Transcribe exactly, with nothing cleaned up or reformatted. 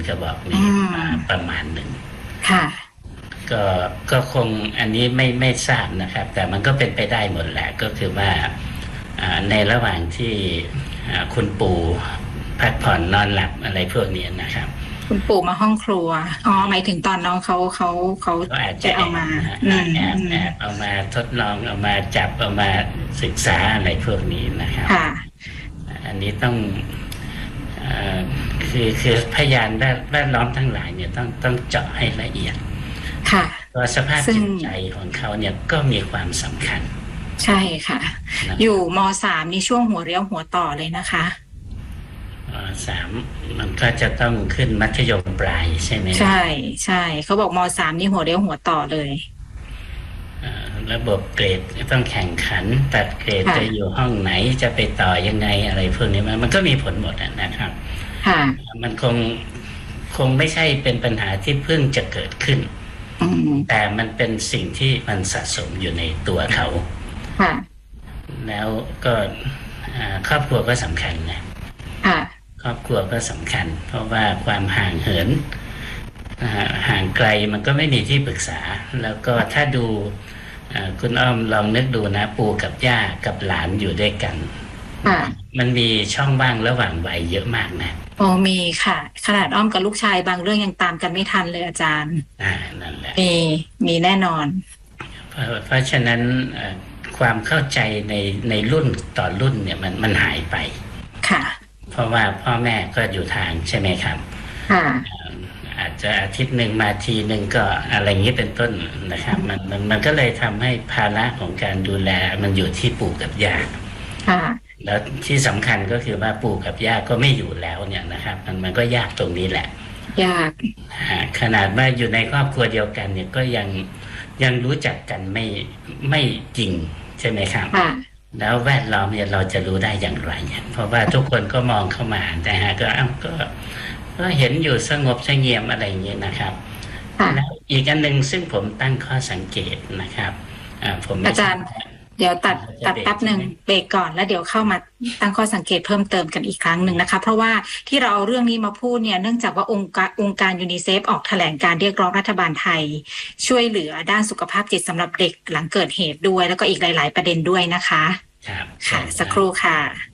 กระบอกนี้มาประมาณหนึ่งค่ะก็ก็คงอันนี้ไม่ไม่ทราบนะครับแต่มันก็เป็นไปได้หมดแหละก็คือว่าในระหว่างที่คุณปู่พักผ่อนนอนหลับอะไรพวกนี้นะครับคุณปู่มาห้องครัวอ๋อหมายถึงตอนน้องเขาเขาเขาจะเอามาแอบแอบเอามาทดลองเอามาจับเอามาศึกษาอะไรพวกนี้นะครับอันนี้ต้องคือคือพยานแวดล้อมทั้งหลายเนี่ยต้องต้องเจาะให้ละเอียดค่ะตัวสภาพจิตใจของเขาเนี่ยก็มีความสำคัญใช่ค่ะอยู่ม.สามนี่ช่วงหัวเรียวหัวต่อเลยนะคะสามมันก็จะต้องขึ้นมัธยมปลายใช่ไหมใช่ใช่เขาบอกม.สามนี่หัวเรียวหัวต่อเลยระบบเกรดต้องแข่งขันตัดเกรดจะอยู่ห้องไหนจะไปต่อยังไงอะไรพวกนี้มันมันก็มีผลหมดนะครับมันคงคงไม่ใช่เป็นปัญหาที่เพิ่งจะเกิดขึ้นแต่มันเป็นสิ่งที่มันสะสมอยู่ในตัวเขาแล้วก็ครอบครัวก็สำคัญนะครอบครัวก็สำคัญเพราะว่าความห่างเหินห่างไกลมันก็ไม่มีที่ปรึกษาแล้วก็ถ้าดูคุณอ้อมลองนึกดูนะปู่กับย่ากับหลานอยู่ด้วยกันมันมีช่องว่างระหว่างวัยเยอะมากนะโอ้มีค่ะขนาดอ้อมกับลูกชายบางเรื่องยังตามกันไม่ทันเลยอาจารย์อ่านั่นแหละมีมีแน่นอนเพราะเพราะฉะนั้นความเข้าใจในในรุ่นต่อรุ่นเนี่ยมันมันหายไปค่ะเพราะว่าพ่อแม่ก็อยู่ทางใช่ไหมครับค่ะอาจจะอาทิตย์หนึ่งมาทีหนึ่งก็อะไรอย่างนี้เป็นต้นนะครับมันมันมันก็เลยทำให้ภาระของการดูแลมันอยู่ที่ปู่กับย่าค่ะแล้วที่สำคัญก็คือว่าปู่กับย่าก็ไม่อยู่แล้วเนี่ยนะครับมันมันก็ยากตรงนี้แหละยากขนาดว่าอยู่ในครอบครัวเดียวกันเนี่ยก็ยังยังรู้จักกันไม่ไม่จริงใช่ไหมครับแล้วแวดล้อมเนี่ยเราจะรู้ได้อย่างไรเนี่ยเพราะว่าทุกคนก็มองเข้ามาแต่ฮะก็อ้าวก็ก็เห็นอยู่สงบเสงี่ยมอะไรอย่างเงี้ยนะครับแล้วอีกอันหนึ่งซึ่งผมตั้งข้อสังเกตนะครับอ่าผมอาจารย์เดี๋ยวตัดตัดแป๊บหนึ่งเบรกก่อนแล้วเดี๋ยวเข้ามาตั้งข้อสังเกตเพิ่มเติมกันอีกครั้งหนึ่งนะคะเพราะว่าที่เราเอาเรื่องนี้มาพูดเนี่ยเนื่องจากว่าองค์การองค์การยูนิเซฟออกแถลงการเรียกร้องรัฐบาลไทยช่วยเหลือด้านสุขภาพจิตสำหรับเด็กหลังเกิดเหตุด้วยแล้วก็อีกหลายๆประเด็นด้วยนะคะครับค่ะสักครู่ค่ะ